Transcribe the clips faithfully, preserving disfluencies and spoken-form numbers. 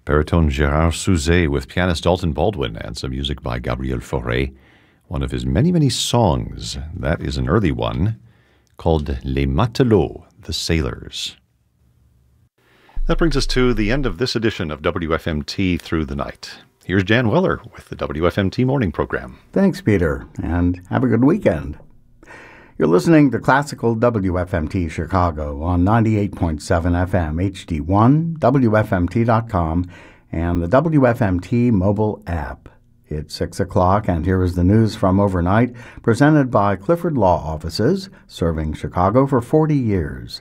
Baritone Gérard Souzet with pianist Dalton Baldwin and some music by Gabriel Fauré. One of his many, many songs. That is an early one called Les Matelots, the Sailors. That brings us to the end of this edition of W F M T Through the Night. Here's Jan Weller with the W F M T Morning Program. Thanks, Peter, and have a good weekend. You're listening to Classical W F M T Chicago on ninety-eight point seven F M H D one, W F M T dot com, and the W F M T mobile app. It's six o'clock, and here is the news from overnight, presented by Clifford Law Offices, serving Chicago for forty years.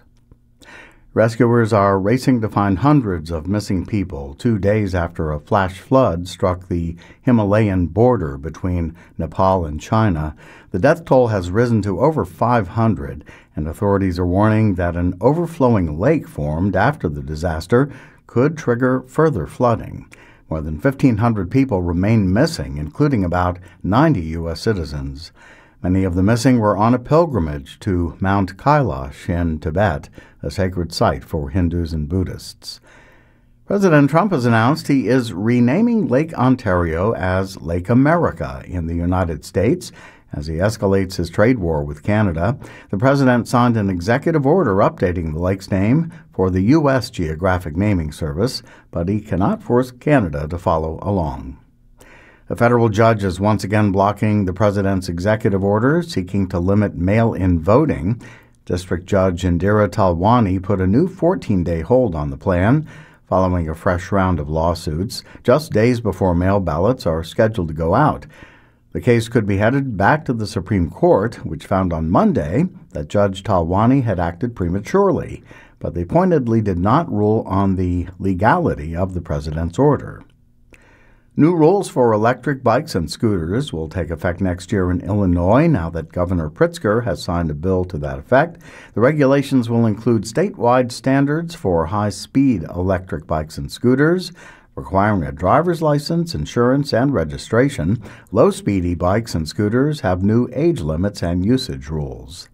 Rescuers are racing to find hundreds of missing people two days after a flash flood struck the Himalayan border between Nepal and China. The death toll has risen to over five hundred, and authorities are warning that an overflowing lake formed after the disaster could trigger further flooding. More than fifteen hundred people remain missing, including about ninety U S citizens. Many of the missing were on a pilgrimage to Mount Kailash in Tibet, a sacred site for Hindus and Buddhists. President Trump has announced he is renaming Lake Ontario as Lake America in the United States as he escalates his trade war with Canada. The president signed an executive order updating the lake's name for the U S Geographic Naming Service, but he cannot force Canada to follow along. A federal judge is once again blocking the president's executive order seeking to limit mail-in voting. District Judge Indira Talwani put a new fourteen-day hold on the plan, following a fresh round of lawsuits, just days before mail ballots are scheduled to go out. The case could be headed back to the Supreme Court, which found on Monday that Judge Talwani had acted prematurely, but they pointedly did not rule on the legality of the president's order. New rules for electric bikes and scooters will take effect next year in Illinois now that Governor Pritzker has signed a bill to that effect. The regulations will include statewide standards for high-speed electric bikes and scooters, requiring a driver's license, insurance, and registration. Low-speed e-bikes and scooters have new age limits and usage rules.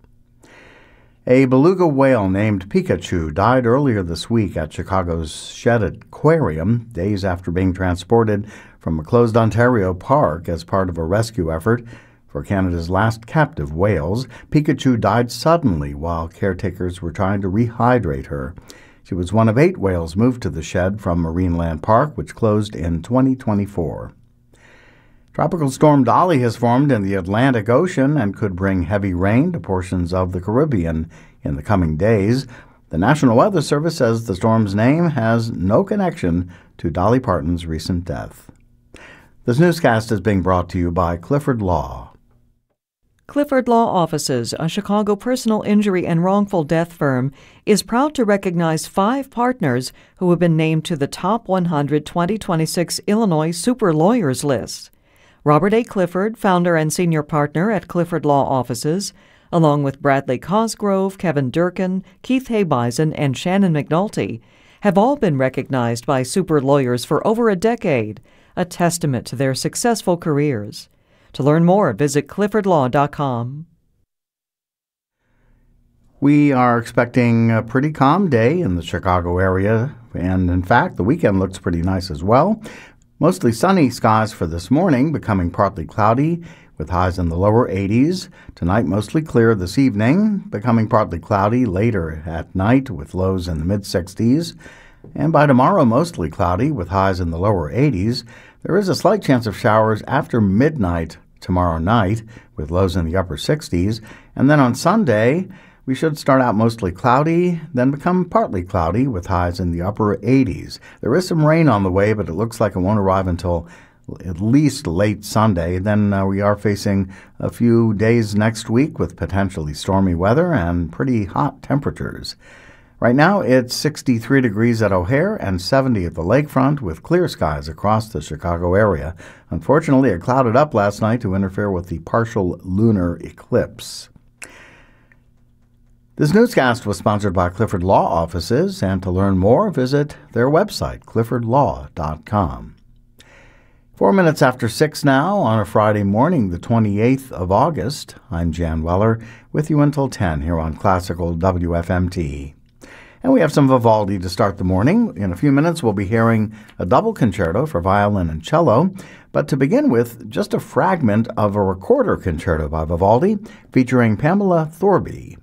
A beluga whale named Pikachu died earlier this week at Chicago's Shedd Aquarium, days after being transported from a closed Ontario park as part of a rescue effort for Canada's last captive whales. Pikachu died suddenly while caretakers were trying to rehydrate her. She was one of eight whales moved to the Shedd from Marineland Park, which closed in twenty twenty-four. Tropical storm Dolly has formed in the Atlantic Ocean and could bring heavy rain to portions of the Caribbean in the coming days. The National Weather Service says the storm's name has no connection to Dolly Parton's recent death. This newscast is being brought to you by Clifford Law. Clifford Law Offices, a Chicago personal injury and wrongful death firm, is proud to recognize five partners who have been named to the Top one hundred twenty twenty-six Illinois Super Lawyers list. Robert A. Clifford, founder and senior partner at Clifford Law Offices, along with Bradley Cosgrove, Kevin Durkin, Keith Habeisen, and Shannon McNulty, have all been recognized by super lawyers for over a decade, a testament to their successful careers. To learn more, visit clifford law dot com. We are expecting a pretty calm day in the Chicago area, and in fact, the weekend looks pretty nice as well. Mostly sunny skies for this morning, becoming partly cloudy, with highs in the lower eighties. Tonight, mostly clear this evening, becoming partly cloudy later at night, with lows in the mid-sixties. And by tomorrow, mostly cloudy, with highs in the lower eighties. There is a slight chance of showers after midnight tomorrow night, with lows in the upper sixties. And then on Sunday, we should start out mostly cloudy, then become partly cloudy with highs in the upper eighties. There is some rain on the way, but it looks like it won't arrive until at least late Sunday. Then uh, we are facing a few days next week with potentially stormy weather and pretty hot temperatures. Right now, it's sixty-three degrees at O'Hare and seventy at the lakefront with clear skies across the Chicago area. Unfortunately, it clouded up last night to interfere with the partial lunar eclipse. This newscast was sponsored by Clifford Law Offices, and to learn more, visit their website, clifford law dot com. Four minutes after six now on a Friday morning, the twenty-eighth of August. I'm Jan Weller, with you until ten here on Classical W F M T. And we have some Vivaldi to start the morning. In a few minutes, we'll be hearing a double concerto for violin and cello. But to begin with, just a fragment of a recorder concerto by Vivaldi featuring Pamela Thorby.